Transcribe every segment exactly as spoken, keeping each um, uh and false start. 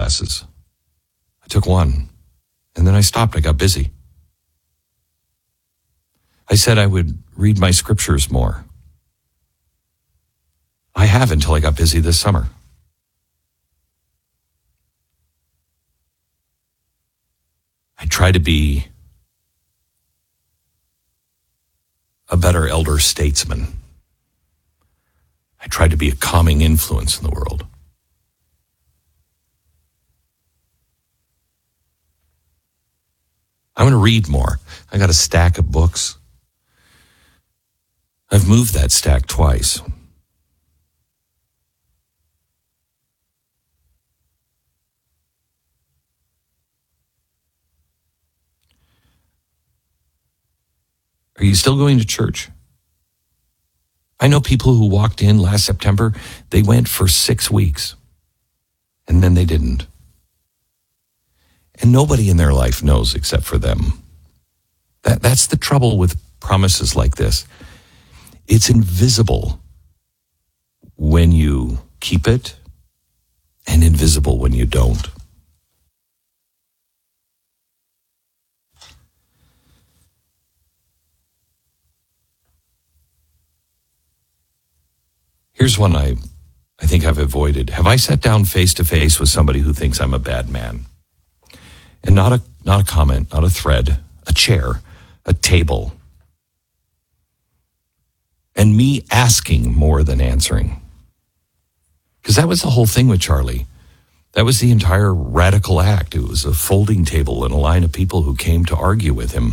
classes. I took one, and then I stopped. I got busy. I said I would read my scriptures more. I have until I got busy this summer. I try to be a better elder statesman. I try to be a calming influence in the world. I'm going to read more. I got a stack of books. I've moved that stack twice. Are you still going to church? I know people who walked in last September, they went for six weeks, and then they didn't. And nobody in their life knows except for them. That, that's the trouble with promises like this. It's invisible when you keep it, and invisible when you don't. Here's one I, I think I've avoided. Have I sat down face to face with somebody who thinks I'm a bad man? And not a not a comment, not a thread, a chair, a table. And me asking more than answering. Because that was the whole thing with Charlie. That was the entire radical act. It was a folding table and a line of people who came to argue with him.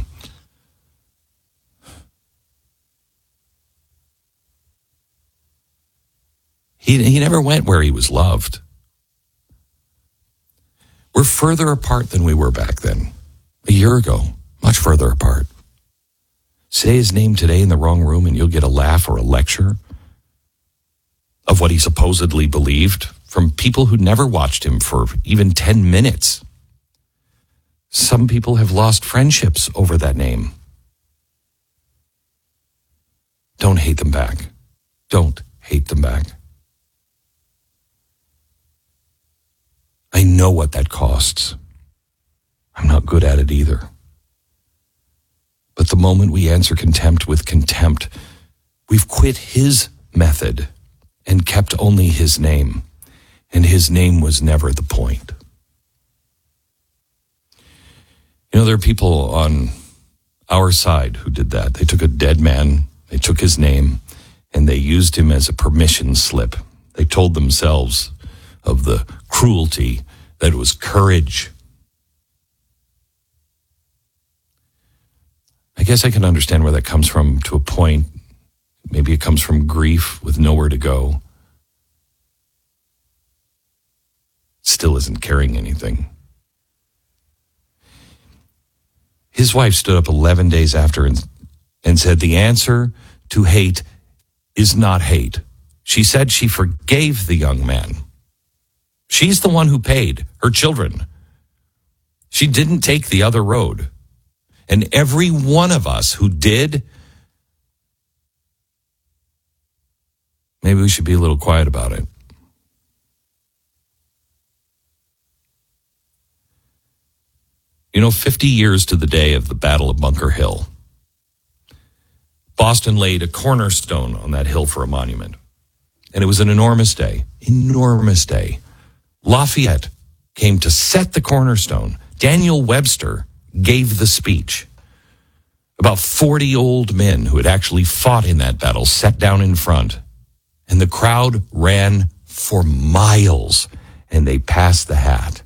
He, he never went where he was loved. We're further apart than we were back then. A year ago, much further apart. Say his name today in the wrong room and you'll get a laugh or a lecture of what he supposedly believed from people who never watched him for even ten minutes. Some people have lost friendships over that name. Don't hate them back. Don't hate them back. I know what that costs. I'm not good at it either. But the moment we answer contempt with contempt, we've quit his method and kept only his name. And his name was never the point. You know, there are people on our side who did that. They took a dead man, they took his name, and they used him as a permission slip. They told themselves of the cruelty, that it was courage. I guess I can understand where that comes from to a point. Maybe it comes from grief with nowhere to go. Still isn't carrying anything. His wife stood up eleven days after and, and said the answer to hate is not hate. She said she forgave the young man. She's the one who paid, her children. She didn't take the other road. And every one of us who did, maybe we should be a little quiet about it. You know, fifty years to the day of the Battle of Bunker Hill, Boston laid a cornerstone on that hill for a monument. And it was an enormous day, enormous day. Lafayette came to set the cornerstone. Daniel Webster gave the speech. About forty old men who had actually fought in that battle sat down in front. And the crowd ran for miles, and they passed the hat.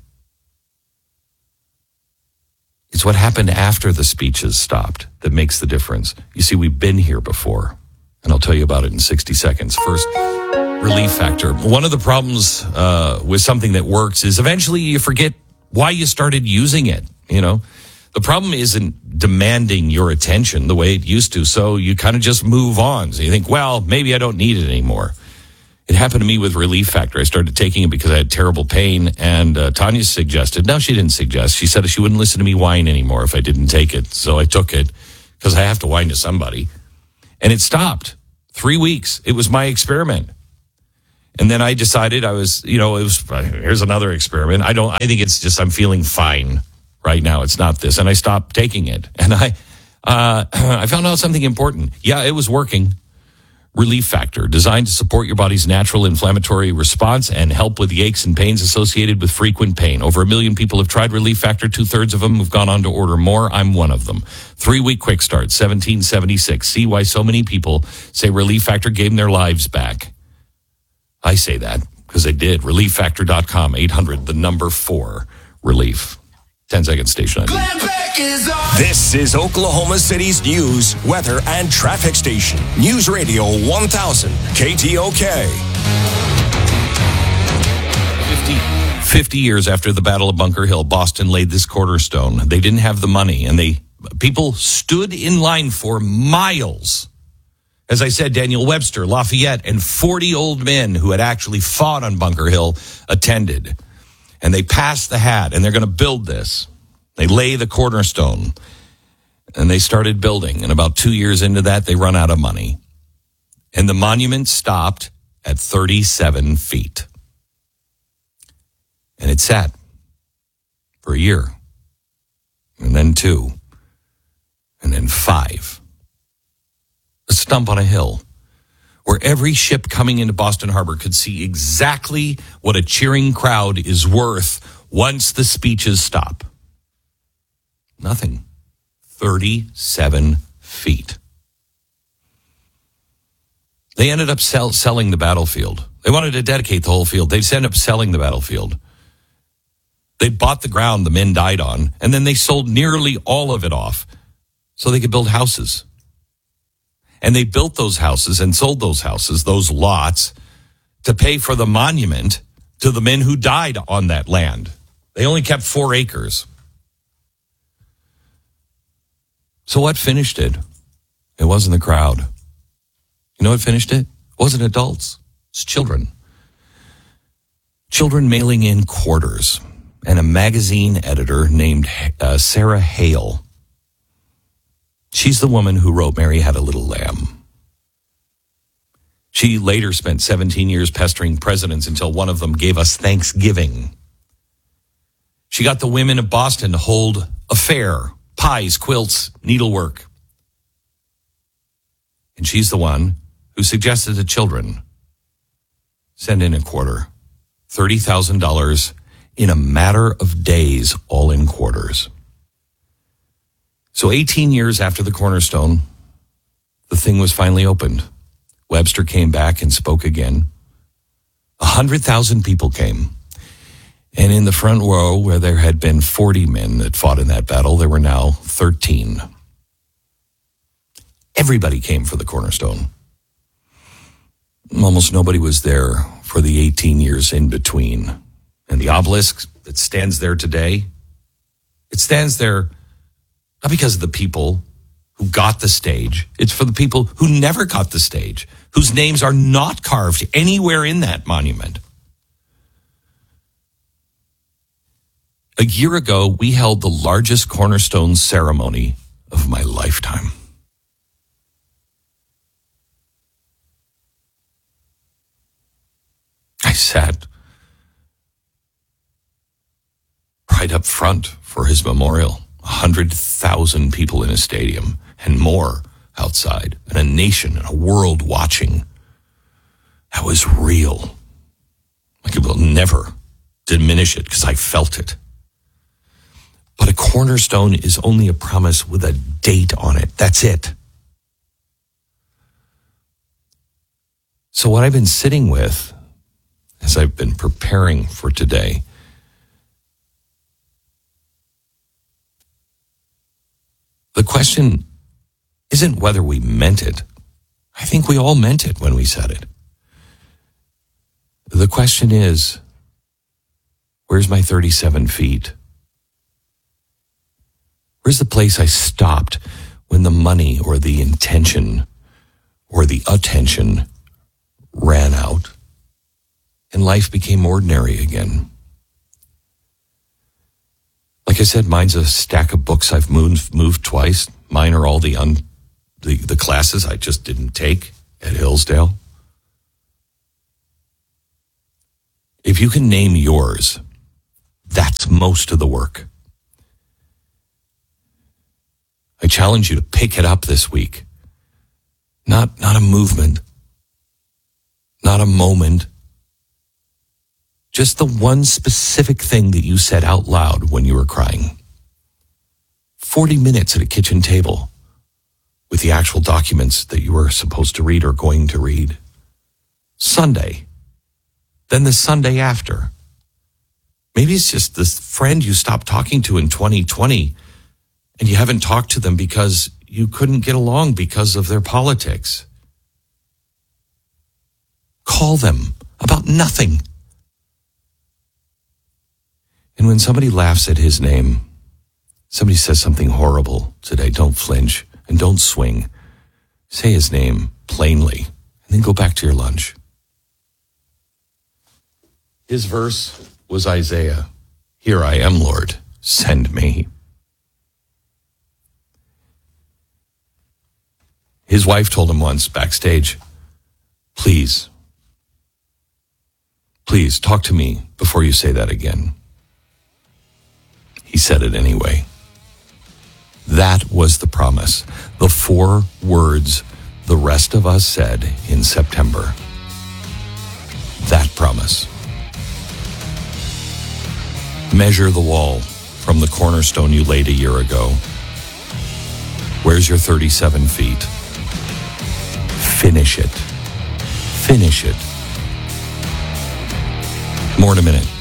It's what happened after the speeches stopped that makes the difference. You see, we've been here before, and I'll tell you about it in sixty seconds. First, relief factor. One of the problems uh, with something that works is eventually you forget why you started using it, you know. The problem isn't demanding your attention the way it used to, so you kind of just move on. So you think, well, maybe I don't need it anymore. It happened to me with Relief Factor. I started taking it because I had terrible pain, and uh, Tanya suggested, no, she didn't suggest. She said she wouldn't listen to me whine anymore if I didn't take it. So I took it because I have to whine to somebody. And it stopped. Three weeks. It was my experiment. And then I decided I was, you know, it was, here's another experiment. I don't, I think it's just, I'm feeling fine right now. It's not this. And I stopped taking it. And I, uh, I found out something important. Yeah, it was working. Relief Factor, designed to support your body's natural inflammatory response and help with the aches and pains associated with frequent pain. Over a million people have tried Relief Factor. Two-thirds of them have gone on to order more. I'm one of them. Three-week quick start, seventeen seventy-six. See why so many people say Relief Factor gave them their lives back. I say that because they did. relief factor dot com, eight hundred, the number four, relief. ten second station. This is Oklahoma City's news, weather, and traffic station. News Radio one thousand, K T O K. fifty, fifty years after the Battle of Bunker Hill, Boston laid this cornerstone. They didn't have the money, and they people stood in line for miles. As I said, Daniel Webster, Lafayette, and forty old men who had actually fought on Bunker Hill attended. And they passed the hat, and they're going to build this. They lay the cornerstone, and they started building. And about two years into that, they run out of money. And the monument stopped at thirty-seven feet. And it sat for a year, and then two, and then five. A stump on a hill where every ship coming into Boston Harbor could see exactly what a cheering crowd is worth once the speeches stop. Nothing. thirty-seven feet. They ended up sell, selling the battlefield. They wanted to dedicate the whole field. They ended up selling the battlefield. They bought the ground the men died on, and then they sold nearly all of it off so they could build houses. And they built those houses and sold those houses, those lots, to pay for the monument to the men who died on that land. They only kept four acres. So what finished it? It wasn't the crowd. You know what finished it? It wasn't adults. It's children. Children mailing in quarters. And a magazine editor named uh, Sarah Hale. She's the woman who wrote Mary Had a Little Lamb. She later spent seventeen years pestering presidents until one of them gave us Thanksgiving. She got the women of Boston to hold a fair, pies, quilts, needlework. And she's the one who suggested to children send in a quarter, thirty thousand dollars in a matter of days, all in quarters. So eighteen years after the cornerstone, the thing was finally opened. Webster came back and spoke again. A hundred thousand people came. And in the front row, where there had been forty men that fought in that battle, there were now thirteen. Everybody came for the cornerstone. Almost nobody was there for the eighteen years in between. And the obelisk that stands there today, it stands there not because of the people who got the stage. It's for the people who never got the stage, whose names are not carved anywhere in that monument. A year ago, we held the largest cornerstone ceremony of my lifetime. I sat right up front for his memorial. A hundred thousand people in a stadium and more outside, and a nation and a world watching. That was real. I will never diminish it because I felt it. But a cornerstone is only a promise with a date on it. That's it. So what I've been sitting with as I've been preparing for today, the question isn't whether we meant it. I think we all meant it when we said it. The question is, where's my thirty-seven feet? Where's the place I stopped when the money or the intention or the attention ran out and life became ordinary again? Like I said, mine's a stack of books I've moved, moved twice. Mine are all the, un, the the classes I just didn't take at Hillsdale. If you can name yours, that's most of the work. I challenge you to pick it up this week. Not, not a movement, not a moment, just the one specific thing that you said out loud when you were crying. forty minutes at a kitchen table with the actual documents that you were supposed to read or going to read. Sunday. Then the Sunday after. Maybe it's just this friend you stopped talking to in twenty twenty and you haven't talked to them because you couldn't get along because of their politics. Call them about nothing. And when somebody laughs at his name, somebody says something horrible today, don't flinch and don't swing. Say his name plainly and then go back to your lunch. His verse was Isaiah. Here I am, Lord, send me. His wife told him once backstage, please, please talk to me before you say that again. He said it anyway. That was the promise. The four words the rest of us said in September. That promise. Measure the wall from the cornerstone you laid a year ago. Where's your thirty-seven feet? Finish it. Finish it. More in a minute.